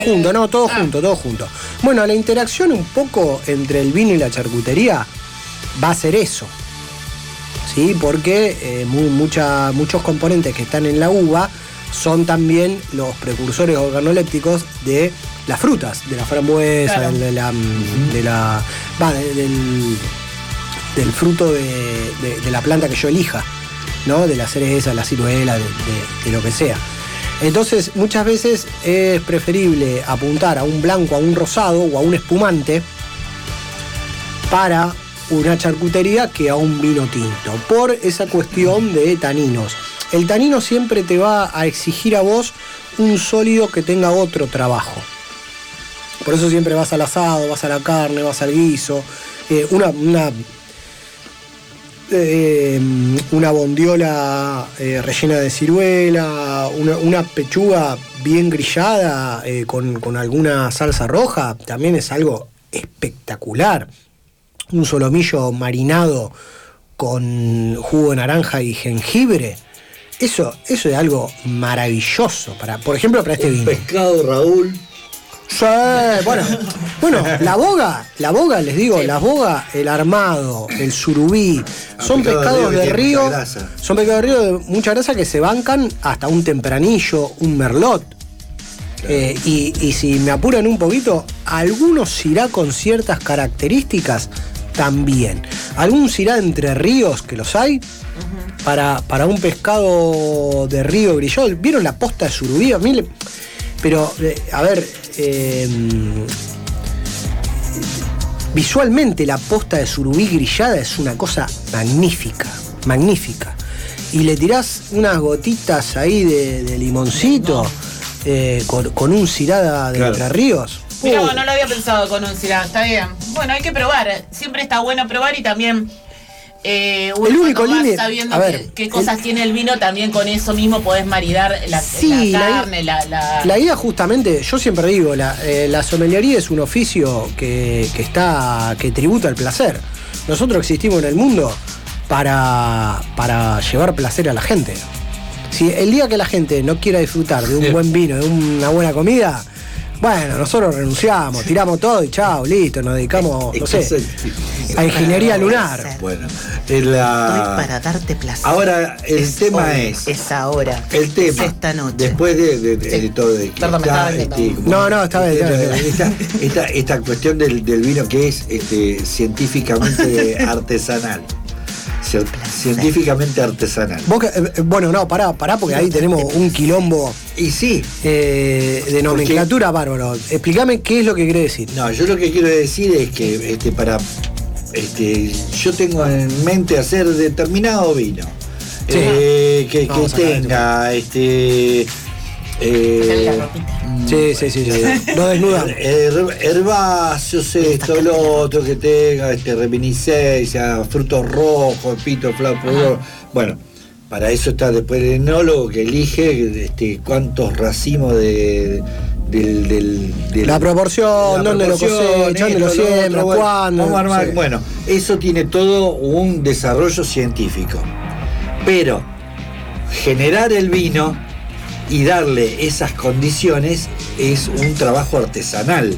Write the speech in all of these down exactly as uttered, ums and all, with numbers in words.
Junto, no, todo junto, todo junto. Bueno, la interacción un poco entre el vino y la charcutería va a ser eso. ¿Sí? Porque eh, muy, mucha, muchos componentes que están en la uva son también los precursores organolépticos de las frutas, de la frambuesa, claro. de la, de la va, de, del, del fruto de, de, de la planta que yo elija, ¿no? De la cereza, la ciruela, de, de, de lo que sea. Entonces, muchas veces es preferible apuntar a un blanco, a un rosado o a un espumante para una charcutería que a un vino tinto, por esa cuestión de taninos. El tanino siempre te va a exigir a vos un sólido que tenga otro trabajo. Por eso siempre vas al asado, vas a la carne, vas al guiso. Eh, una... una Eh, una bondiola eh, rellena de ciruela, una, una pechuga bien grillada eh, con, con alguna salsa roja, también es algo espectacular. Un solomillo marinado con jugo de naranja y jengibre, eso, eso es algo maravilloso, para, por ejemplo, para este Un vino. Pescado, Raúl. Sí, bueno, bueno, la boga, la boga, les digo, sí. La boga, el armado, el surubí, ah, son pescados de río, de río son pescados de río de mucha grasa que se bancan hasta un tempranillo, un merlot. Claro. Eh, y, y si me apuran un poquito, algunos sirá con ciertas características también. Algún sirá de Entre Ríos, que los hay, uh-huh. para, para un pescado de río grillado. ¿Vieron la posta de surubí? A mí le, pero, eh, a ver, eh, visualmente la posta de surubí grillada es una cosa magnífica, magnífica. Y le tirás unas gotitas ahí de, de limoncito eh, con, con un cirada de claro. Entre Ríos. Mirá, uh. no lo había pensado con un cirada, está bien. Bueno, hay que probar, siempre está bueno probar y también... Eh, el único límite, sabiendo a ver, qué, qué cosas el, tiene el vino, también con eso mismo podés maridar la, sí, la carne, la, la... La idea justamente, yo siempre digo, la, eh, la sommeliería es un oficio que, que está, que tributa al placer. Nosotros existimos en el mundo para, para llevar placer a la gente. Si el día que la gente no quiera disfrutar de un sí. buen vino, de una buena comida, bueno, nosotros renunciamos, tiramos todo y chao, listo, nos dedicamos, no sé, a ingeniería lunar. Bueno, la... Estoy para darte placer. Ahora, el es tema hoy, es... Es ahora. El tema. Es esta noche. Después de, de, de, de todo... De Perdón, me estaba este, No, no, está bien. Esta, esta, esta cuestión del, del vino que es este, científicamente artesanal. Científicamente artesanal. ¿Vos que, eh, bueno, no, pará, pará, porque ahí tenemos un quilombo. Y sí. Eh, de nomenclatura porque, bárbaro. Explícame qué es lo que quiere decir. No, yo lo que quiero decir es que este, para. Este, yo tengo en mente hacer determinado vino. Sí. Eh, que, que tenga. Este. Eh, sí, sí, sí, sí. No desnudamos. Herbáceos, esto, lo otro, que tenga este, reminiscencia, frutos rojos, pito, flapo. Bueno, para eso está después el enólogo que elige este, cuántos racimos de. Del, del, del, la proporción, dónde lo cosecha, dónde lo siembra, cuándo. Vamos a armar, sí. Bueno, eso tiene todo un desarrollo científico. Pero generar el vino y darle esas condiciones es un trabajo artesanal.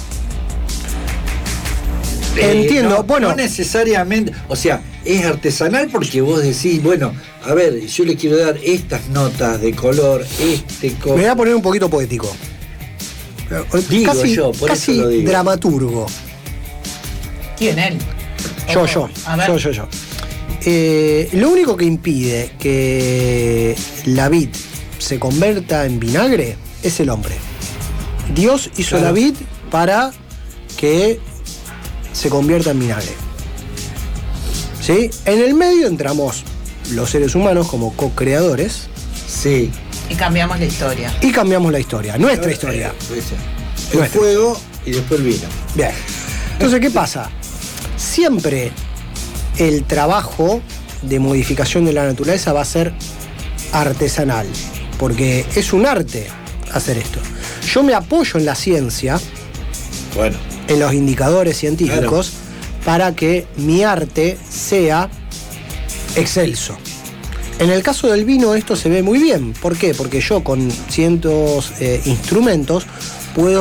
Entiendo, eh, no, bueno. No necesariamente, o sea, es artesanal porque vos decís, bueno, a ver, yo le quiero dar estas notas de color, este color. Me voy a poner un poquito poético. Digo casi, yo, por casi eso lo digo. Dramaturgo. ¿Quién, él? Yo, yo, yo, yo, yo. Eh, lo único que impide que la vid se convierta en vinagre es el hombre. Dios hizo claro. la vid para que se convierta en vinagre. ¿Sí? En el medio entramos los seres humanos como co-creadores. Sí. Y cambiamos la historia. Y cambiamos la historia, nuestra ver, historia. Eh, el nuestra. Fuego y después el vino. Bien. Entonces, ¿qué pasa? Siempre el trabajo de modificación de la naturaleza va a ser artesanal, porque es un arte hacer esto. Yo me apoyo en la ciencia, bueno, en los indicadores científicos, claro. para que mi arte sea excelso. En el caso del vino esto se ve muy bien. ¿Por qué? Porque yo con cientos eh, instrumentos puedo